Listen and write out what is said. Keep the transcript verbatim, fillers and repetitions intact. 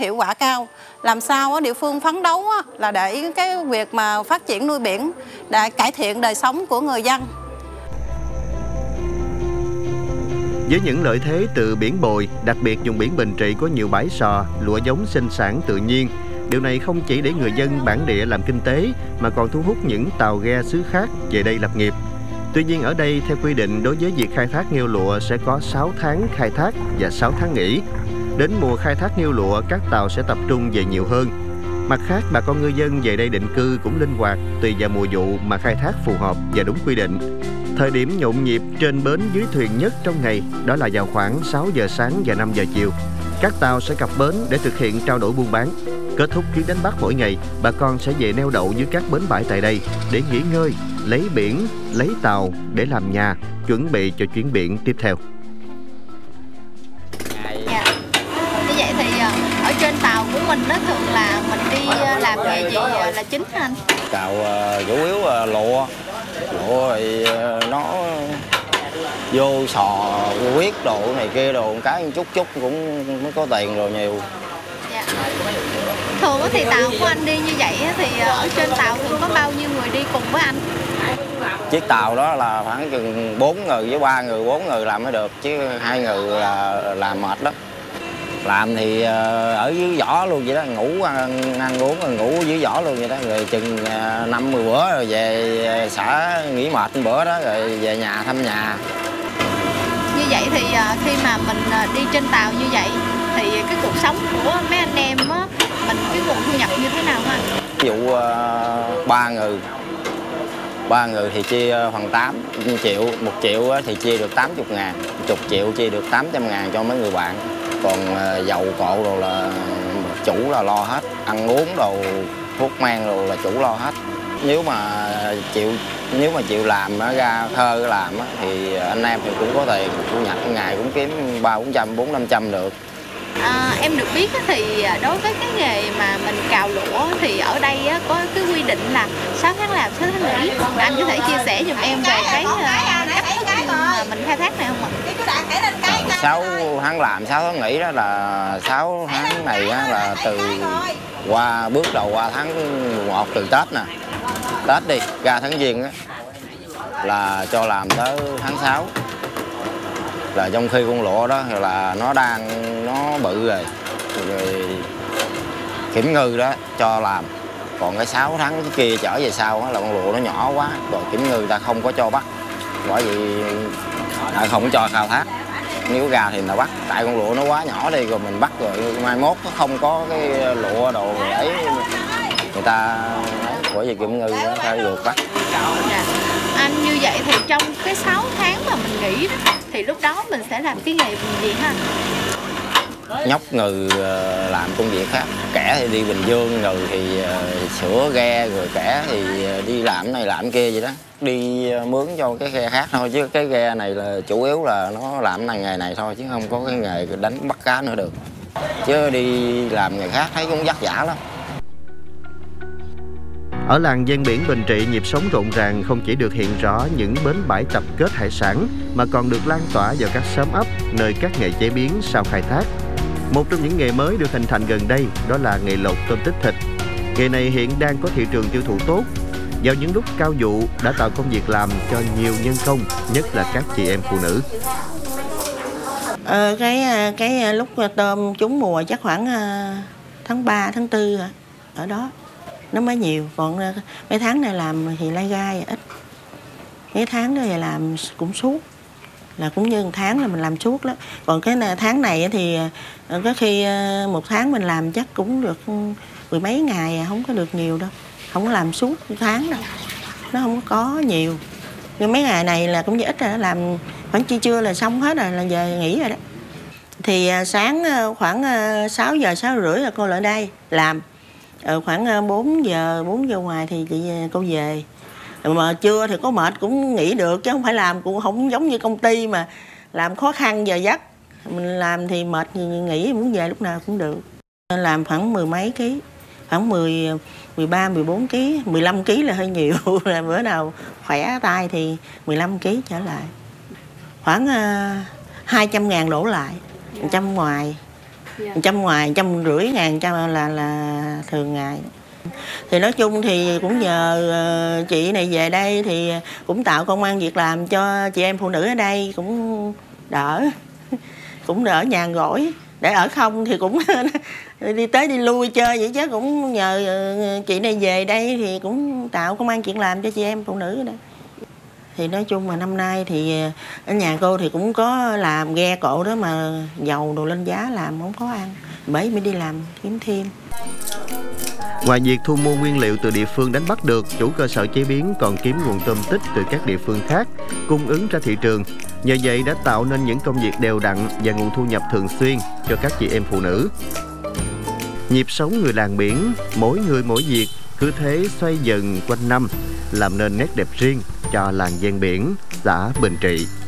hiệu quả cao. Làm sao địa phương phấn đấu là để cái việc mà phát triển nuôi biển để cải thiện đời sống của người dân. Với những lợi thế từ biển Bồi, đặc biệt vùng biển Bình Trị có nhiều bãi sò, lụa giống sinh sản tự nhiên. Điều này không chỉ để người dân bản địa làm kinh tế mà còn thu hút những tàu ghe xứ khác về đây lập nghiệp. Tuy nhiên ở đây theo quy định đối với việc khai thác nghêu lụa sẽ có sáu tháng khai thác và sáu tháng nghỉ. Đến mùa khai thác nghêu lụa các tàu sẽ tập trung về nhiều hơn. Mặt khác bà con ngư dân về đây định cư cũng linh hoạt tùy vào mùa vụ mà khai thác phù hợp và đúng quy định. Thời điểm nhộn nhịp trên bến dưới thuyền nhất trong ngày đó là vào khoảng sáu giờ sáng và năm giờ chiều. Các tàu sẽ cập bến để thực hiện trao đổi buôn bán. Kết thúc chuyến đánh bắt mỗi ngày, bà con sẽ về neo đậu dưới các bến bãi tại đây để nghỉ ngơi, lấy biển, lấy tàu để làm nhà, chuẩn bị cho chuyến biển tiếp theo. Dạ. Như vậy thì ở trên tàu của mình nó thường là mình đi làm nghề gì là chính anh? Tàu uh, chủ yếu là lụa, lụa thì uh, nó vô sò, huyết đồ này kia đồ, cái chút chút cũng mới có tiền rồi nhiều. Dạ. Thường thì tàu của anh đi như vậy thì ở trên tàu thường có bao nhiêu người đi cùng với anh? Chiếc tàu đó là khoảng chừng bốn người với ba người, bốn người làm mới được, chứ hai người là làm mệt lắm. Làm thì ở dưới vỏ luôn vậy đó, ngủ ăn, ăn uống rồi ngủ dưới vỏ luôn vậy đó, rồi chừng năm mười bữa rồi về xã nghỉ mệt một bữa đó rồi về nhà thăm nhà. Như vậy thì khi mà mình đi trên tàu như vậy thì cái cuộc sống của mấy anh em á, mình cái nguồn thu nhập như thế nào hả? Ví dụ ba người, ba người thì chia phần tám triệu, một triệu thì chia được tám mươi ngàn, chục triệu chia được tám trăm ngàn cho mấy người bạn. Còn dầu cộ rồi là chủ là lo hết, ăn uống đồ, thuốc men rồi là chủ lo hết. Nếu mà chịu nếu mà chịu làm ra thơ làm thì anh em thì cũng có tiền, thu nhập ngày cũng kiếm ba bốn trăm, bốn năm trăm được. À, em được biết thì đối với cái nghề mà mình cào lụa thì ở đây có cái quy định là sáu tháng làm, sáu tháng nghỉ. Anh có thể chia sẻ giùm em về cái cách thức mà mình khai thác này không ạ? sáu tháng làm, sáu tháng nghỉ đó là sáu tháng này là từ qua bước đầu qua tháng mười một từ Tết nè. Tết đi, ra tháng Giêng là cho làm tới tháng sáu. Là trong khi con lụa đó là nó đang nó bự rồi, rồi kiểm ngư đó cho làm. Còn cái sáu tháng cái kia trở về sau là con lụa nó nhỏ quá, rồi kiểm ngư ta không có cho bắt, bởi vì ta không cho khai thác. Nếu ra thì ta bắt, tại con lụa nó quá nhỏ đi, rồi mình bắt rồi mai mốt nó không có cái lụa đồ ấy người ta, bởi vì kiểm ngư nó phải được bắt. Dạ. Anh như vậy thì trong cái sáu tháng mà mình nghỉ đó thì lúc đó mình sẽ làm cái nghề gì ha? Nhóc ngừ làm công việc khác, kẻ thì đi Bình Dương, người thì sửa ghe, rồi kẻ thì đi làm này làm kia vậy đó, đi mướn cho cái ghe khác thôi, chứ cái ghe này là chủ yếu là nó làm này nghề này thôi, chứ không có cái nghề đánh bắt cá nữa được, chứ đi làm nghề khác thấy cũng vất vả lắm. Ở làng ven biển Bình Trị, nhịp sống rộn ràng không chỉ được hiện rõ những bến bãi tập kết hải sản mà còn được lan tỏa vào các xóm ấp nơi các nghề chế biến sau khai thác. Một trong những nghề mới được hình thành gần đây đó là nghề lột tôm tích thịt. Nghề này hiện đang có thị trường tiêu thụ tốt. Vào những lúc cao vụ đã tạo công việc làm cho nhiều nhân công, nhất là các chị em phụ nữ. Ờ, cái cái lúc tôm trúng mùa chắc khoảng tháng ba, tháng tư ở đó nó mới nhiều, còn mấy tháng này làm thì lai gai ít, mấy tháng đó thì làm cũng suốt, là cũng như một tháng là mình làm suốt đó. Còn cái tháng này thì có khi một tháng mình làm chắc cũng được mười mấy ngày, không có được nhiều đâu, không có làm suốt một tháng đâu, nó không có nhiều. Nhưng mấy ngày này là cũng ít rồi, làm khoảng trưa trưa là xong hết rồi, là về nghỉ rồi đó. Thì sáng khoảng sáu giờ, sáu rưỡi là cô lại đây làm. Ở khoảng bốn giờ, bốn giờ ngoài thì chị cô về. Mà trưa thì có mệt cũng nghỉ được, chứ không phải làm cũng không giống như công ty mà làm khó khăn giờ giấc. Mình làm thì mệt thì nghỉ, muốn về lúc nào cũng được. Làm khoảng mười mấy ký, khoảng mười, mười ba, mười bốn ký, mười lăm ký là hơi nhiều. Bữa nào khỏe tay thì mười lăm ký trở lại. Khoảng uh, hai trăm ngàn đổ lại, một trăm ngoài. Dạ. Trăm ngoài, trăm rưỡi ngàn trăm là là thường ngày. Thì nói chung thì cũng nhờ chị này về đây thì cũng tạo công ăn việc làm cho chị em phụ nữ ở đây, cũng đỡ, cũng đỡ nhàn rỗi. Để ở không thì cũng đi tới đi lui chơi vậy, chứ cũng nhờ chị này về đây thì cũng tạo công ăn việc làm cho chị em phụ nữ ở đây. Thì nói chung mà năm nay thì ở nhà cô thì cũng có làm ghe cộ đó, mà dầu đồ lên giá làm không có ăn, bởi mới đi làm kiếm thêm. Ngoài việc thu mua nguyên liệu từ địa phương đánh bắt được, chủ cơ sở chế biến còn kiếm nguồn tôm tích từ các địa phương khác, cung ứng ra thị trường. Nhờ vậy đã tạo nên những công việc đều đặn và nguồn thu nhập thường xuyên cho các chị em phụ nữ. Nhịp sống người làng biển, mỗi người mỗi việc, cứ thế xoay dần quanh năm, làm nên nét đẹp riêng cho làng ven biển, xã Bình Trị.